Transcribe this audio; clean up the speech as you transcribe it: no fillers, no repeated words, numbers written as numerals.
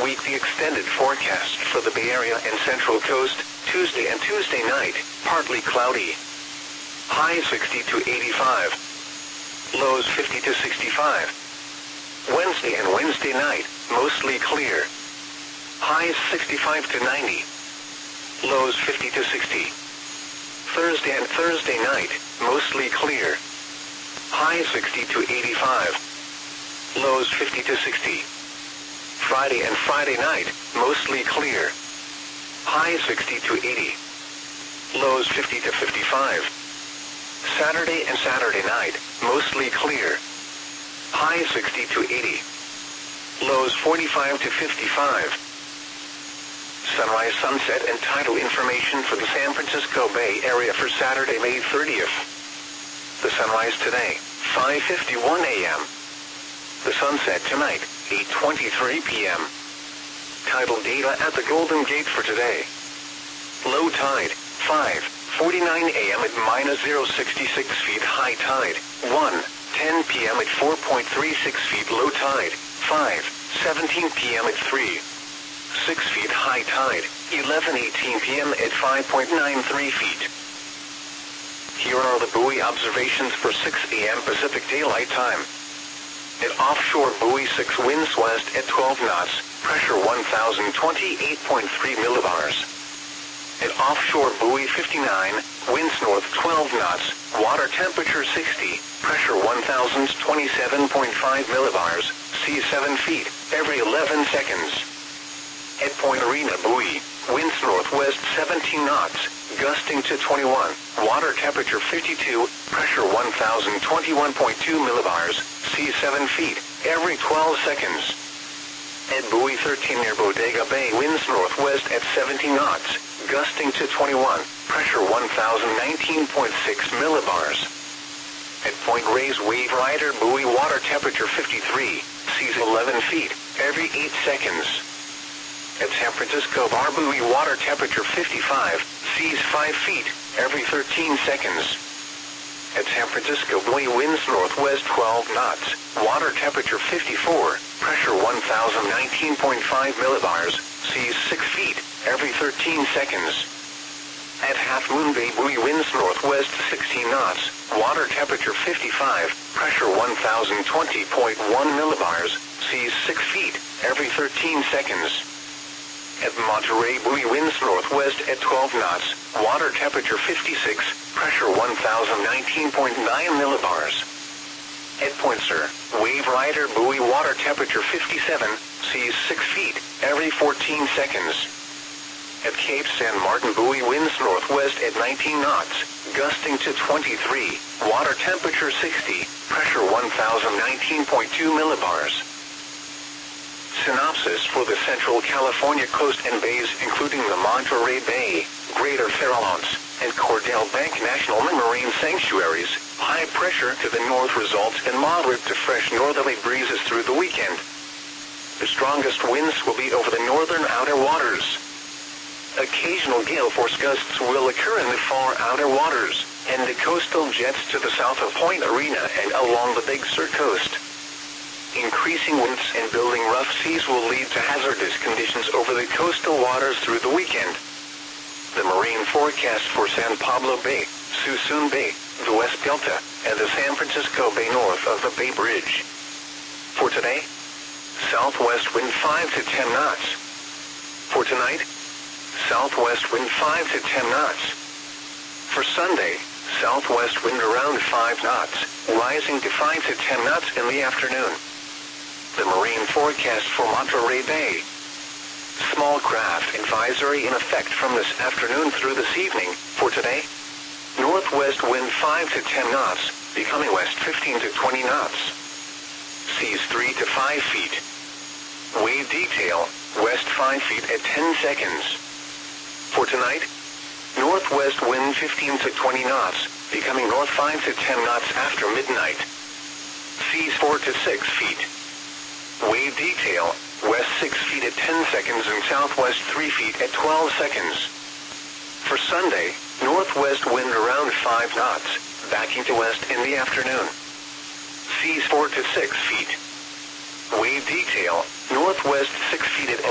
week, the extended forecast for the Bay Area and Central Coast, Tuesday and Tuesday night, partly cloudy. Highs 60 to 85. Lows 50 to 65. Wednesday and Wednesday night, mostly clear. Highs 65 to 90. Lows 50 to 60. Thursday and Thursday night, mostly clear. Highs 60 to 85. Lows 50 to 60. Friday and Friday night, mostly clear. Highs 60 to 80. Lows 50 to 55. Saturday and Saturday night, mostly clear. Highs 60 to 80. Lows 45 to 55. Sunrise, sunset, and tidal information for the San Francisco Bay Area for Saturday, May 30th. The sunrise today, 5:51 a.m. The sunset tonight, 8:23 p.m. Tidal data at the Golden Gate for today. Low tide, 5:49 a.m. at -0.66 feet. High tide, 1:10 p.m. at 4.36 feet. Low tide, 5:17 p.m. at 3.6 feet. High tide, 11:18 p.m. at 5.93 feet. Here are the buoy observations for 6 a.m. Pacific Daylight Time. At offshore buoy 6, winds west at 12 knots, pressure 1,028.3 millibars. At offshore buoy 59, winds north 12 knots, water temperature 60, pressure 1,027.5 millibars, sea 7 feet, every 11 seconds. At Point Arena buoy, winds northwest 17 knots, gusting to 21, water temperature 52, pressure 1,021.2 millibars, sea 7 feet, every 12 seconds. At buoy 13 near Bodega Bay, winds northwest at 17 knots, gusting to 21, pressure 1,019.6 millibars. At Point Reyes Wave Rider buoy, water temperature 53, seas 11 feet, every 8 seconds. At San Francisco Bar buoy, water temperature 55, seas 5 feet, every 13 seconds. At San Francisco buoy, winds northwest 12 knots, water temperature 54, pressure 1,019.5 millibars, seas 6 feet, every 13 seconds. At Half Moon Bay buoy, winds northwest 16 knots, water temperature 55, pressure 1,020.1 millibars, seas 6 feet, every 13 seconds. At Monterey buoy, winds northwest at 12 knots, water temperature 56, pressure 1,019.9 millibars. At Point Sur, Wave Rider buoy, water temperature 57, seas 6 feet, every 14 seconds. At Cape San Martin buoy, winds northwest at 19 knots, gusting to 23, water temperature 60, pressure 1,019.2 millibars. Synopsis for the Central California coast and bays, including the Monterey Bay, Greater Farallones, and Cordell Bank National Marine Sanctuaries. High pressure to the north results in moderate to fresh northerly breezes through the weekend. The strongest winds will be over the northern outer waters. Occasional gale force gusts will occur in the far outer waters, and the coastal jets to the south of Point Arena and along the Big Sur coast. Increasing winds and building rough seas will lead to hazardous conditions over the coastal waters through the weekend. The marine forecast for San Pablo Bay, Suisun Bay, the West Delta, and the San Francisco Bay north of the Bay Bridge. For today, southwest wind 5 to 10 knots. For tonight, southwest wind 5 to 10 knots. For Sunday, southwest wind around 5 knots, rising to 5 to 10 knots in the afternoon. The marine forecast for Monterey Bay. Small craft advisory in effect from this afternoon through this evening. For today, northwest wind 5 to 10 knots, becoming west 15 to 20 knots. Seas 3 to 5 feet. Wave detail, west 5 feet at 10 seconds. For tonight, northwest wind 15 to 20 knots, becoming north 5 to 10 knots after midnight. Seas 4 to 6 feet. Wave detail, west 6 feet at 10 seconds and southwest 3 feet at 12 seconds. For Sunday, northwest wind around 5 knots, backing to west in the afternoon. Seas 4 to 6 feet. Wave detail, northwest 6 feet at